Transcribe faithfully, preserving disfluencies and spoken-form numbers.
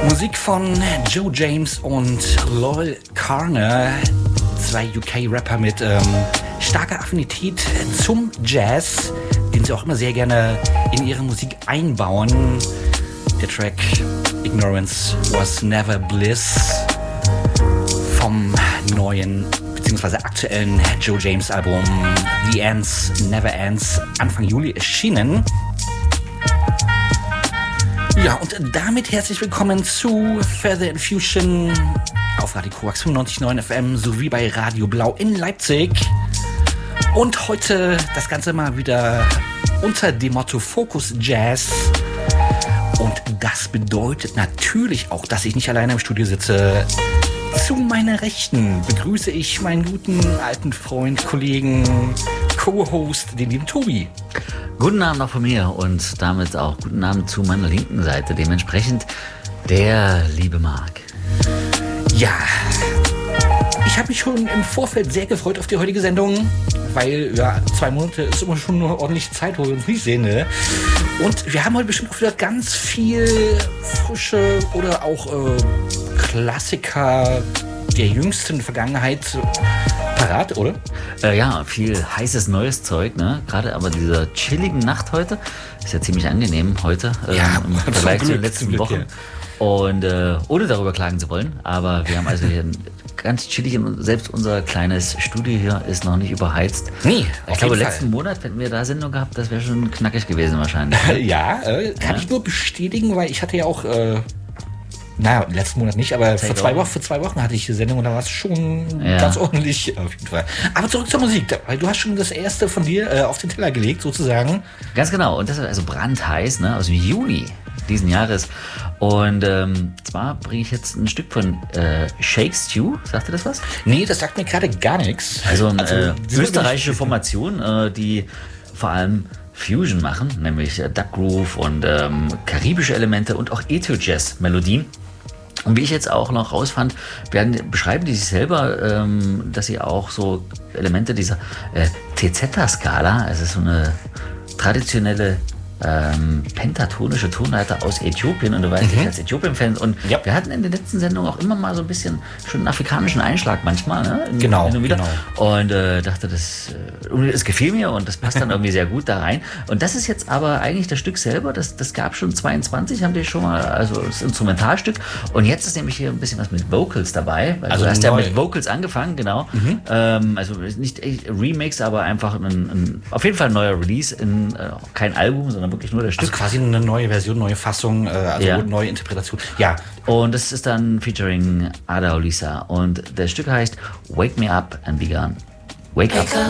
Musik von Joe James und Loyle Carner, zwei U K-Rapper mit ähm, starker Affinität zum Jazz, den sie auch immer sehr gerne in ihre Musik einbauen. Der Track Ignorance Was Never Bliss vom neuen bzw. aktuellen Joe James Album The Ends Never Ends Anfang Juli erschienen. Ja, und damit herzlich willkommen zu Further Infusion auf Radio Koax fünfundneunzig Komma neun F M sowie bei Radio Blau in Leipzig. Und heute das Ganze mal wieder unter dem Motto Focus Jazz. Und das bedeutet natürlich auch, dass ich nicht alleine im Studio sitze. Zu meiner Rechten begrüße ich meinen guten alten Freund, Kollegen, Co-Host, den lieben Tobi. Guten Abend auch von mir und damit auch guten Abend zu meiner linken Seite. Dementsprechend der liebe Marc. Ja, ich habe mich schon im Vorfeld sehr gefreut auf die heutige Sendung, weil ja, zwei Monate ist immer schon eine ordentliche Zeit, wo wir uns nicht sehen. Ne? Und wir haben heute bestimmt auch wieder ganz viel frische oder auch äh, Klassiker der jüngsten Vergangenheit parat, oder? Äh, ja, viel heißes neues Zeug, ne? Gerade aber dieser chilligen Nacht heute ist ja ziemlich angenehm heute ähm, ja, im Vergleich zu den letzten Glück, Wochen. Ja. Und äh, ohne darüber klagen zu wollen, aber wir haben also hier ganz chillig, und selbst unser kleines Studio hier ist noch nicht überheizt. Nee, ich glaube, letzten Fall. Monat hätten wir da Sendung gehabt, das wäre schon knackig gewesen wahrscheinlich. ja, äh, kann ja? ich nur bestätigen, weil ich hatte ja auch... Äh Naja, letzten Monat nicht, aber vor zwei, Wochen, vor zwei Wochen hatte ich die Sendung und da war es schon ja. ganz ordentlich auf jeden Fall. Aber zurück zur Musik, weil du hast schon das erste von dir äh, auf den Teller gelegt, sozusagen. Ganz genau, und das ist also brandheiß, ne, aus dem Juni diesen Jahres. Und ähm, zwar bringe ich jetzt ein Stück von äh, Shake Stew, sagt ihr das was? Nee, das sagt mir gerade gar nichts. Also eine also, äh, österreichische Formation, äh, die vor allem Fusion machen, nämlich äh, Duck Groove und ähm, karibische Elemente und auch Ethio-Jazz-Melodien. Und wie ich jetzt auch noch rausfand, werden, beschreiben die sich selber, ähm, dass sie auch so Elemente dieser äh, T Z-Skala, also so eine traditionelle ähm, pentatonische Tonleiter aus Äthiopien, und du weißt, mhm. ich als Äthiopien-Fan, und ja. wir hatten in der letzten Sendung auch immer mal so ein bisschen schon einen afrikanischen Einschlag manchmal, ne? In, genau, in genau. Und äh, dachte, das, äh, es gefiel mir und das passt dann irgendwie sehr gut da rein. Und das ist jetzt aber eigentlich das Stück selber, das, das gab schon zweiundzwanzig, haben die schon mal, also das Instrumentalstück, und jetzt ist nämlich hier ein bisschen was mit Vocals dabei, weil also du hast neu. ja mit Vocals angefangen, genau. Mhm. Ähm, also nicht Remix, aber einfach ein, ein, auf jeden Fall ein neuer Release, in, äh, kein Album, sondern wirklich nur das Stück. Also quasi eine neue Version, neue Fassung, äh, also ja. neue Interpretation. Ja. Und das ist dann featuring Ada Olisa. Und das Stück heißt Wake Me Up and Be Gone. Wake Up.